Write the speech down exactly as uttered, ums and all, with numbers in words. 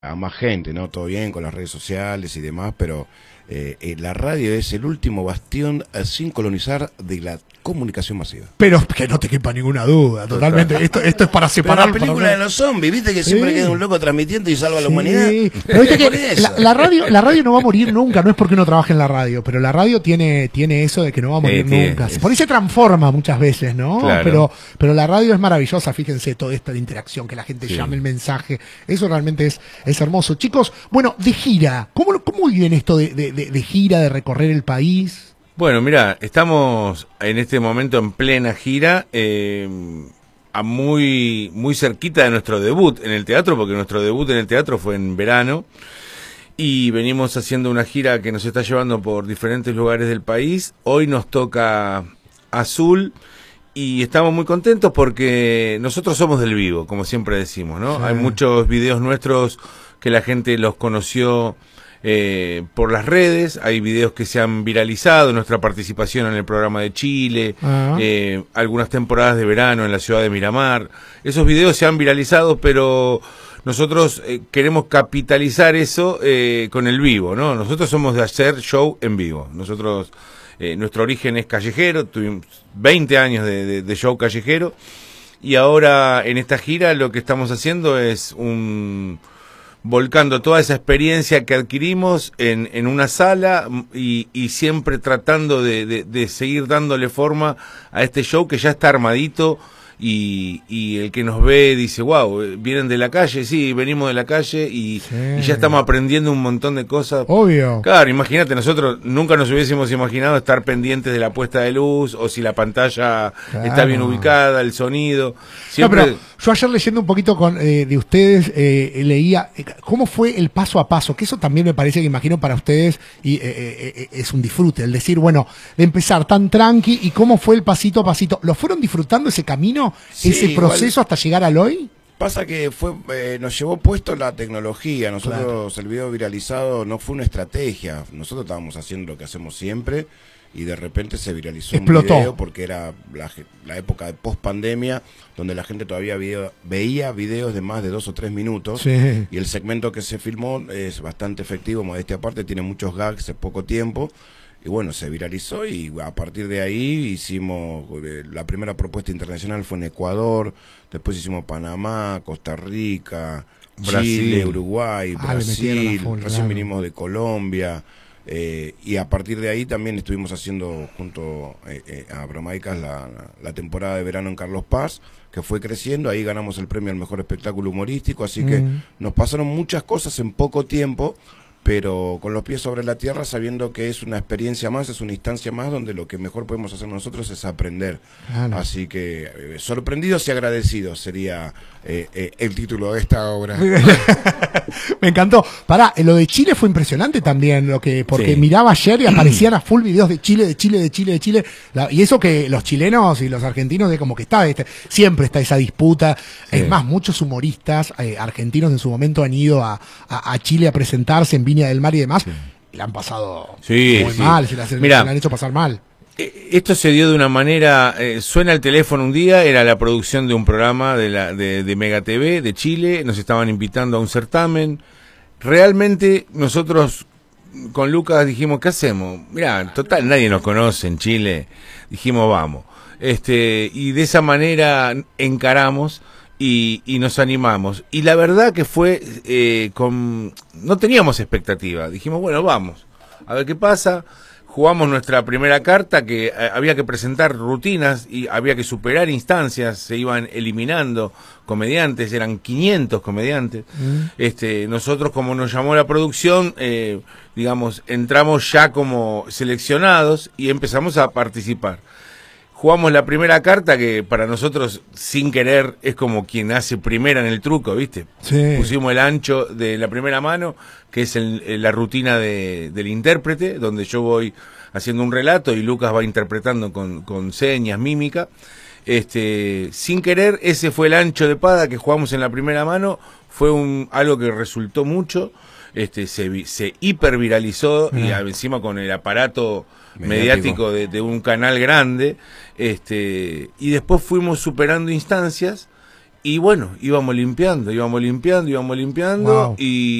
a más gente, ¿no? Todo bien con las redes sociales y demás, pero eh, eh, la radio es el último bastión eh, sin colonizar de la comunicación masiva. Pero que no te quepa ninguna duda, totalmente. Esto, esto es para separar. Pero la película para... de los zombies, ¿viste? Que sí. siempre queda un loco transmitiendo y salva a la sí. humanidad. Pero viste que la, la radio, la radio no va a morir nunca, no es porque uno trabaje en la radio, pero la radio tiene, tiene eso de que no va a morir eh, nunca. Es... Por ahí se transforma muchas veces, ¿no? Claro. Pero, pero la radio es maravillosa, fíjense, toda esta interacción, que la gente sí. llame el mensaje, eso realmente es, es hermoso. Chicos, bueno, de gira, ¿cómo, cómo viven esto de, de, de, de gira, de recorrer el país? Bueno, mira, estamos en este momento en plena gira, eh, a muy muy cerquita de nuestro debut en el teatro, porque nuestro debut en el teatro fue en verano, y venimos haciendo una gira que nos está llevando por diferentes lugares del país. Hoy nos toca Azul, y estamos muy contentos porque nosotros somos del vivo, como siempre decimos, ¿no? Sí. Hay muchos videos nuestros que la gente los conoció Eh, por las redes, hay videos que se han viralizado, nuestra participación en el programa de Chile, uh-huh. eh, algunas temporadas de verano en la ciudad de Miramar. Esos videos se han viralizado, pero nosotros eh, queremos capitalizar eso eh, con el vivo, ¿no? Nosotros somos de hacer show en vivo. Nosotros, eh, nuestro origen es callejero, tuvimos veinte años de, de, de show callejero, y ahora en esta gira lo que estamos haciendo es un... volcando toda esa experiencia que adquirimos en, en una sala y, y siempre tratando de, de, de seguir dándole forma a este show que ya está armadito, y, y el que nos ve dice, wow, ¿vienen de la calle? Sí, venimos de la calle y, sí. y ya estamos aprendiendo un montón de cosas. Obvio. Claro, imagínate, nosotros nunca nos hubiésemos imaginado estar pendientes de la puesta de luz, o si la pantalla claro. está bien ubicada, el sonido. Siempre... No, pero yo ayer leyendo un poquito con, eh, de ustedes, eh, leía eh, cómo fue el paso a paso, que eso también me parece que imagino para ustedes y eh, eh, es un disfrute, el decir, bueno, de empezar tan tranqui y cómo fue el pasito a pasito. ¿Lo fueron disfrutando ese camino? Sí, ese proceso igual, hasta llegar al hoy. Pasa que fue eh, nos llevó puesto la tecnología. Nosotros claro. el video viralizado no fue una estrategia. Nosotros estábamos haciendo lo que hacemos siempre y de repente se viralizó Explotó. un video porque era la, la época de post pandemia, donde la gente todavía video, veía videos de más de dos o tres minutos, sí. y el segmento que se filmó es bastante efectivo, modestia aparte, tiene muchos gags en poco tiempo. Y bueno, se viralizó y a partir de ahí hicimos, eh, la primera propuesta internacional fue en Ecuador, después hicimos Panamá, Costa Rica, Brasil. Chile, Uruguay, ah, Brasil, full, recién claro. vinimos de Colombia, eh, y a partir de ahí también estuvimos haciendo junto eh, eh, a Bromaicas la, la, la temporada de verano en Carlos Paz, que fue creciendo, ahí ganamos el premio al mejor espectáculo humorístico, así mm. que nos pasaron muchas cosas en poco tiempo, pero con los pies sobre la tierra, sabiendo que es una experiencia más, es una instancia más donde lo que mejor podemos hacer nosotros es aprender. Claro. Así que eh, sorprendidos y agradecidos sería eh, eh, el título de esta obra. Me encantó. Pará, lo de Chile fue impresionante también, lo que porque sí. miraba ayer y aparecían a full videos de Chile, de Chile, de Chile, de Chile. La, y eso que los chilenos y los argentinos, de como que está, este, siempre está esa disputa. Sí. Es más, muchos humoristas eh, argentinos en su momento han ido a, a, a Chile a presentarse en Viña del Mar y demás, sí. y la han pasado sí, muy sí. mal, se la, se la han hecho pasar mal. Esto se dio de una manera, eh, suena el teléfono un día, era la producción de un programa de, la, de, de Mega T V de Chile, nos estaban invitando a un certamen. Realmente nosotros con Lucas dijimos, ¿qué hacemos? Mirá, total, nadie nos conoce en Chile, dijimos, vamos. Este, y de esa manera encaramos Y, y nos animamos. Y la verdad que fue eh, con no teníamos expectativa. Dijimos, bueno, vamos, a ver qué pasa. Jugamos nuestra primera carta, que eh, había que presentar rutinas y había que superar instancias. Se iban eliminando comediantes, eran quinientos comediantes. Mm. Este, nosotros, como nos llamó la producción, eh, digamos, entramos ya como seleccionados y empezamos a participar. Jugamos la primera carta, que para nosotros, sin querer, es como quien hace primera en el truco, ¿viste? Sí. Pusimos el ancho de la primera mano, que es el, la rutina de, del intérprete, donde yo voy haciendo un relato y Lucas va interpretando con, con señas, mímica. Este, sin querer, ese fue el ancho de espada que jugamos en la primera mano. Fue un algo que resultó mucho. Este, se, se hiperviralizó uh-huh. y encima con el aparato mediático, mediático de, de un canal grande, este, y después fuimos superando instancias Y bueno, íbamos limpiando, íbamos limpiando, íbamos limpiando Wow. y